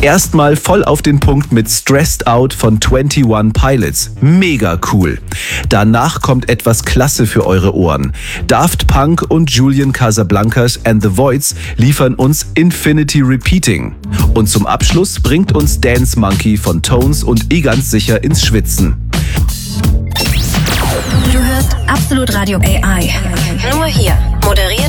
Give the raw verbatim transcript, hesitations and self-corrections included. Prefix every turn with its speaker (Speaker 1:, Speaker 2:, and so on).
Speaker 1: Erstmal voll auf den Punkt mit Stressed Out von einundzwanzig Pilots. Mega cool. Danach kommt etwas Klasse für eure Ohren. Daft Punk und Julian Casablancas and the Voids liefern uns Infinity Repeating. Und zum Abschluss bringt uns Dance Monkey von Tones und Igans sicher ins Schwitzen.
Speaker 2: Du hörst Absolut Radio A I. Nur hier. Moderiert